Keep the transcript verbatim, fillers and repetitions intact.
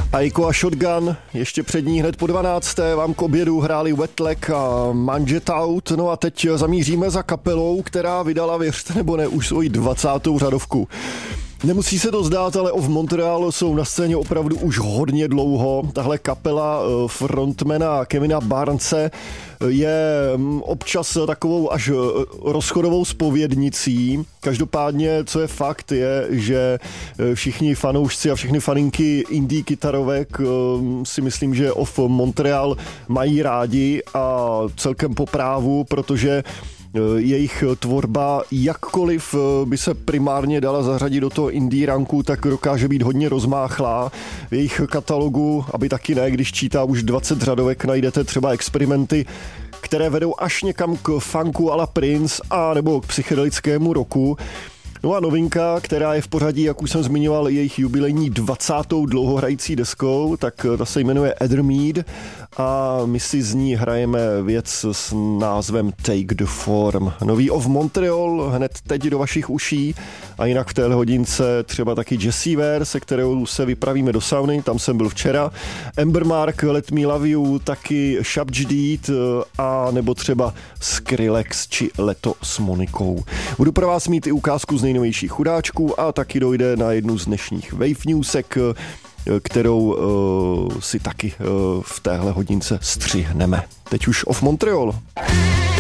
Aiko a Shotgun, ještě před ní hned po dvanácté vám k obědu hráli Wetlag a Manget Out, no a teď zamíříme za kapelou, která vydala, věřte nebo ne, už svoji dvacátou řadovku. Nemusí se to zdát, ale Of Montreal jsou na scéně opravdu už hodně dlouho. Tahle kapela frontmana Kevina Barnese je občas takovou až rozchodovou zpovědnicí. Každopádně, co je fakt, je, že všichni fanoušci a všechny faninky indie kytarovek si myslím, že Of Montreal mají rádi a celkem po právu, protože jejich tvorba, jakkoliv by se primárně dala zařadit do toho indie ranku, tak dokáže být hodně rozmáchlá. V jejich katalogu, aby taky ne, když čítá už dvacet řadovek, najdete třeba experimenty, které vedou až někam k funku a la Prince a nebo k psychedelickému rocku. No a novinka, která je v pořadí, jak už jsem zmiňoval, jejich jubilejní dvacátou dlouhohrající deskou, tak ta se jmenuje Ethermead a my si z ní hrajeme věc s názvem Take the Form. Nový Of Montreal hned teď do vašich uší a jinak v téhle hodince třeba taky Jessie Ware, se kterou se vypravíme do sauny, tam jsem byl včera, Amber Mark, Let Me Love You, taky Shab Jdid a nebo třeba Skrillex či Leto s Monikou. Budu pro vás mít i ukázku z nejnovějších chudáčků a taky dojde na jednu z dnešních Wave Newsek, kterou uh, si taky uh, v téhle hodince střihneme. Teď už Of Montreal.